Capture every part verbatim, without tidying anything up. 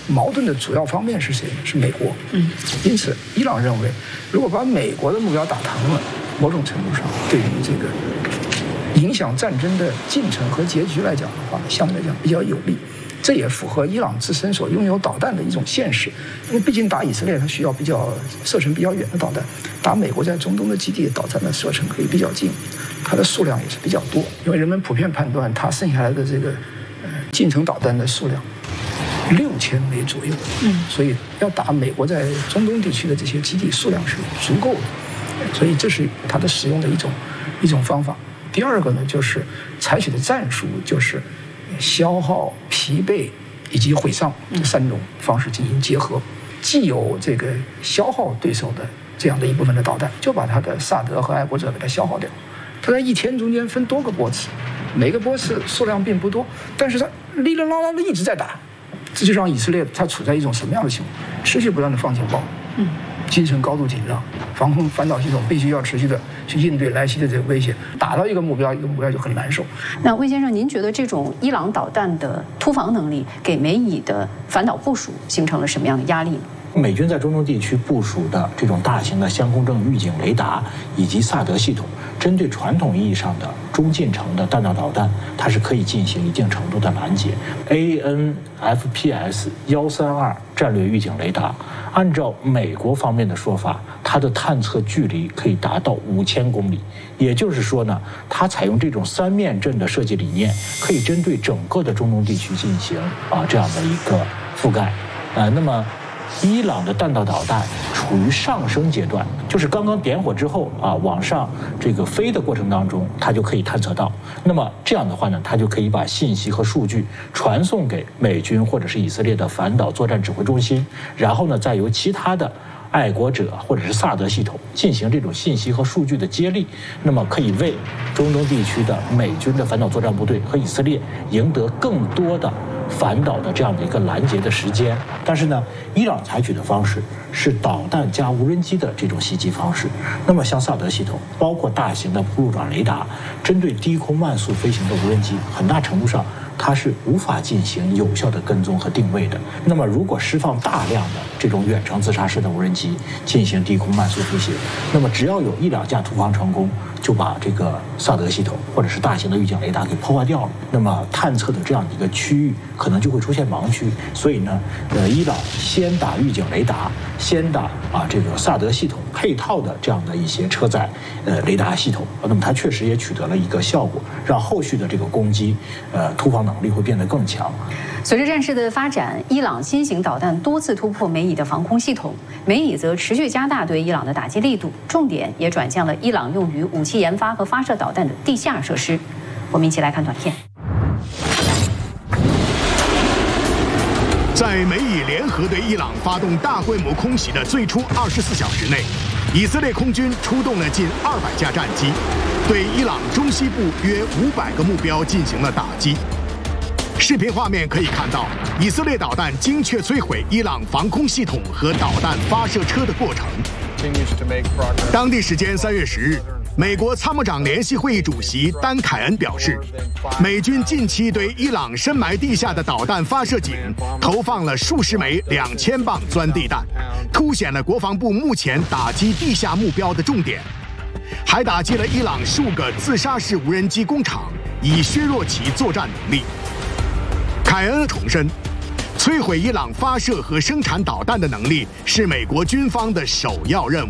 矛盾的主要方面是谁呢？是美国。嗯，因此，伊朗认为，如果把美国的目标打疼了，某种程度上对于这个影响战争的进程和结局来讲的话，相对来讲比较有利。这也符合伊朗自身所拥有导弹的一种现实，因为毕竟打以色列它需要比较射程比较远的导弹，打美国在中东的基地导弹的射程可以比较近，它的数量也是比较多。因为人们普遍判断它剩下来的这个呃近程导弹的数量六千枚左右，嗯，所以要打美国在中东地区的这些基地数量是足够的，所以这是它的使用的一种一种方法。第二个呢，就是采取的战术就是消耗、疲惫以及毁伤这三种方式进行结合，既有这个消耗对手的这样的一部分的导弹，就把他的萨德和爱国者给它消耗掉。他在一天中间分多个波次，每个波次数量并不多，但是他哩哩啦啦的一直在打，这就让以色列它处在一种什么样的情况？持续不断的放情报，嗯，精神高度紧张，防空反导系统必须要持续的去应对来袭的这个威胁，打到一个目标，一个目标就很难受。 那魏先生，您觉得这种伊朗导弹的突防能力给美以的反导部署形成了什么样的压力呢？ 美军在中东地区部署的这种大型的相空阵预警雷达以及萨德系统，针对传统意义上的中近程的弹道导弹，它是可以进行一定程度的拦截。A N F P S 一三二战略预警雷达，按照美国方面的说法，它的探测距离可以达到五千公里。也就是说呢，它采用这种三面阵的设计理念，可以针对整个的中东地区进行啊这样的一个覆盖。呃，那么伊朗的弹道导弹处于上升阶段，就是刚刚点火之后啊，往上这个飞的过程当中，它就可以探测到。那么这样的话呢，它就可以把信息和数据传送给美军或者是以色列的反导作战指挥中心，然后呢，再由其他的爱国者或者是萨德系统进行这种信息和数据的接力，那么可以为中东地区的美军的反导作战部队和以色列赢得更多的反导的这样的一个拦截的时间。但是呢，伊朗采取的方式是导弹加无人机的这种袭击方式。那么像萨德系统，包括大型的铺路转雷达，针对低空慢速飞行的无人机，很大程度上它是无法进行有效的跟踪和定位的。那么如果释放大量的这种远程自杀式的无人机进行低空慢速飞行，那么只要有一两架突防成功，就把这个萨德系统或者是大型的预警雷达给破坏掉了。那么探测的这样一个区域可能就会出现盲区。所以呢，呃，伊朗先打预警雷达，先打啊这个萨德系统配套的这样的一些车载呃雷达系统，那么它确实也取得了一个效果，让后续的这个攻击呃突防能力会变得更强。 随着战事的发展，伊朗新型导弹多次突破美以的防空系统，美以则持续加大对伊朗的打击力度，重点也转向了伊朗用于武器研发和发射导弹的地下设施。我们一起来看短片。 在美以联合对伊朗发动大规模空袭的最初二十四小时内，以色列空军出动了近二百架战机，对伊朗中西部约五百个目标进行了打击。视频画面可以看到，以色列导弹精确摧毁伊朗防空系统和导弹发射车的过程。当地时间三月十日，美国参谋长联席会议主席丹·凯恩表示，美军近期对伊朗深埋地下的导弹发射井投放了数十枚两千磅钻地弹，凸显了国防部目前打击地下目标的重点，还打击了伊朗数个自杀式无人机工厂，以削弱其作战能力。凯恩重申，摧毁伊朗发射和生产导弹的能力是美国军方的首要任务。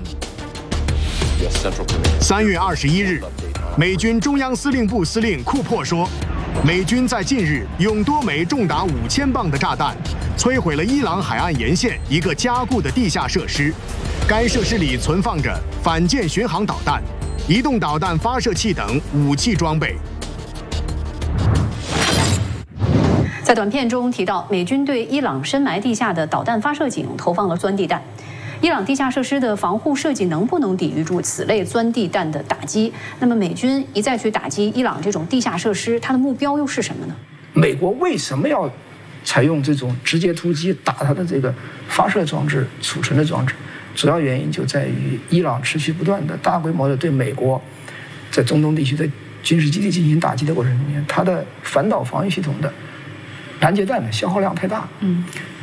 三月二十一日，美军中央司令部司令库珀说，美军在近日用多枚重达五千磅的炸弹摧毁了伊朗海岸沿线一个加固的地下设施，该设施里存放着反舰巡航导弹、移动导弹发射器等武器装备。 在短片中提到，美军对伊朗深埋地下的导弹发射井投放了钻地弹。伊朗地下设施的防护设计能不能抵御住此类钻地弹的打击？那么美军一再去打击伊朗这种地下设施，它的目标又是什么呢？ 美国为什么要采用这种直接突击打它的这个发射装置、储存的装置？主要原因就在于伊朗持续不断的大规模的对美国在中东地区的军事基地进行打击的过程中间，它的反导防御系统的拦截弹的消耗量太大。嗯，